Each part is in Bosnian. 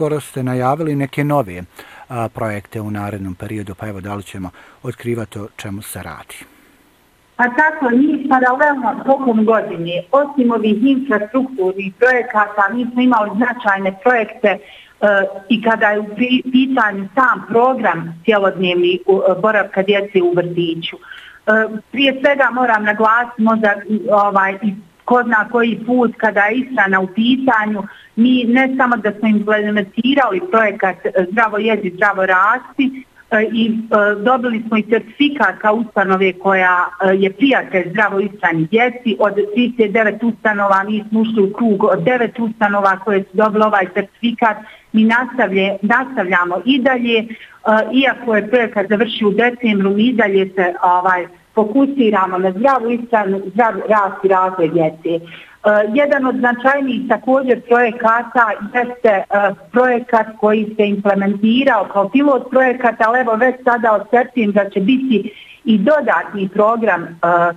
uskoro ste najavili neke nove projekte u narednom periodu, pa evo da li ćemo otkrivati o čemu se radi? Pa tako, mi paralelno tokom godine, osim ovih infrastrukturnih projekata, mi smo imali značajne projekte i kada je u pitanju sam program cjelodnevni boravka djece u vrtiću. Prije svega moram naglasiti možda ko zna koji put kada je ishrana u pitanju, mi ne samo da smo implementirali projekat Zdravo jedi, zdravo rasti i dobili smo i certifikat kao ustanove koja je prijatelj zdravo ishrani djeci. Od 39 ustanova mi smo ušli u krug od 9 ustanova koje su dobili ovaj certifikat. Mi nastavljamo i dalje, iako je projekat završio u decembru, mi i dalje se fokusiramo na zdravu ishranu, zdrav rast i razvoj djece. Jedan od značajnijih također projekata jeste projekat koji se implementirao kao pilot projekat, ali evo već sada od septembra će biti i dodatni program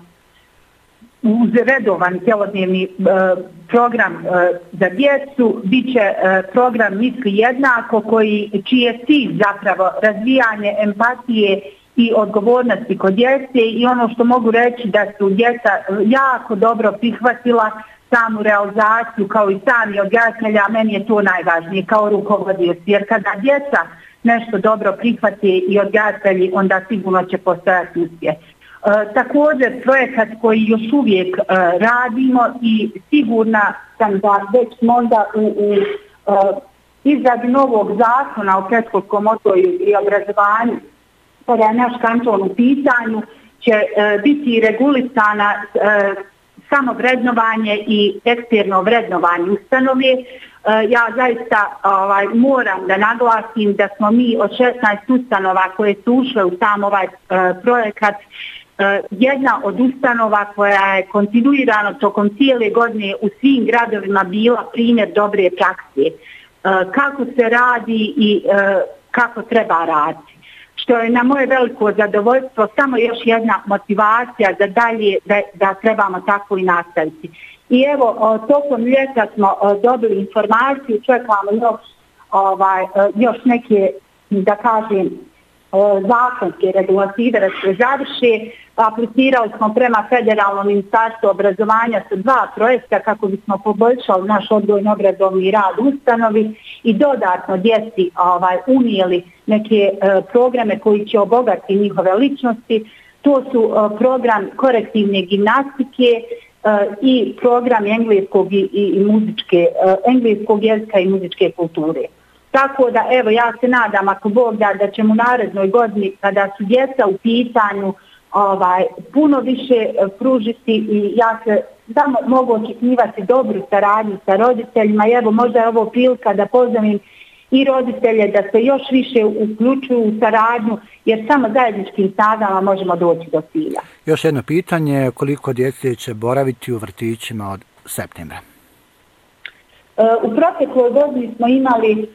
uz redovan cjelodnevni program za djecu. Biće program Misli jednako čiji je cilj zapravo razvijanje empatije i odgovornosti kod djece i ono što mogu reći da su djeca jako dobro prihvatila samu realizaciju kao i sami odgajatelja, a meni je to najvažnije kao rukovodioc, jer kada djeca nešto dobro prihvate i odgajatelji, onda sigurno će postojati uspjeh. Također projekat koji još uvijek radimo i sigurna sam da već možda u izradi novog zakona o predškolskom odgoju i obrazovanju, kada je naš kanton u pitanju, će biti regulisana samo vrednovanje i eksterno vrednovanje ustanove. Ja zaista moram da naglasim da smo mi od 16 ustanova koje su ušle u sam ovaj projekat jedna od ustanova koja je kontinuirano tokom cijele godine u svim gradovima bila primjer dobre prakse. Kako se radi i kako treba raditi. Što je na moje veliko zadovoljstvo samo još jedna motivacija za dalje da trebamo tako i nastaviti. I evo, tokom ljeta smo dobili informaciju, čekamo još neke, da kažem, zakonske regulative da se završe. Aplicirali smo prema Federalnom ministarstvu obrazovanja sa 2 projekta kako bismo poboljšali naš odgojno-obrazovni rad u ustanovi i dodatno djeci unijeli neke programe koji će obogatiti njihove ličnosti. To su program korektivne gimnastike i program engleskog jezika i muzičke kulture. Tako da, evo, ja se nadam, ako Bog da ćemo u narednoj godini, kada su djeca u pitanju, puno više pružiti i ja se samo mogu očekivati dobru saradnju sa roditeljima. I evo, možda je ovo prilika da pozovem i roditelje da se još više uključuju u saradnju, jer samo zajedničkim snagama možemo doći do cilja. Još jedno pitanje, koliko djece će boraviti u vrtićima od septembra? U protekloj godini smo imali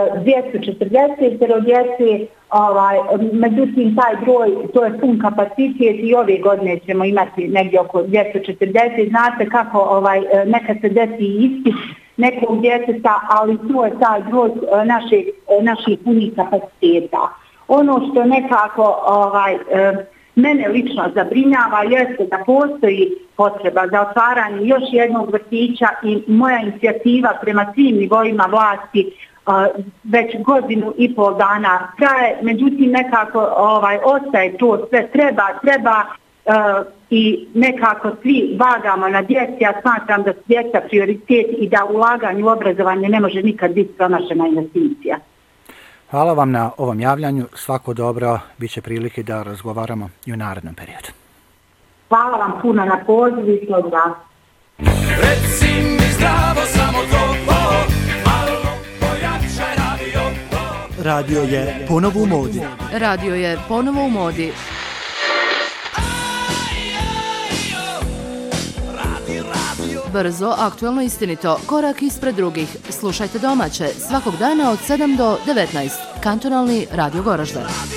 240 djece, međutim taj broj, to je pun kapacitet i ove godine ćemo imati negdje oko 240. Znate kako nekad se desi isti nekog djeteta, ali to je taj broj naših punih kapaciteta. Ono što nekako mene lično zabrinjava jeste da postoji potreba za otvaranje još jednog vrtića i moja inicijativa prema svim nivoima vlasti već 1,5 godina traje, međutim nekako ostaje to sve treba i nekako svi vagamo na djeci. Ja smatram da su djeca prioritet i da ulaganje u obrazovanje ne može nikad biti promašena investicija. Hvala vam na ovom javljanju. Svako dobro, bit će prilike da razgovaramo i u narednom periodu. Hvala vam puno na pozivu i sve da. Reci mi zdravo samo to, malo pojačaj radio. Radio je ponovo u modi. Radio je ponovo u modi. Brzo, aktualno, istinito, korak ispred drugih. Slušajte domaće svakog dana od 7 do 19. Kantonalni Radio Goražde.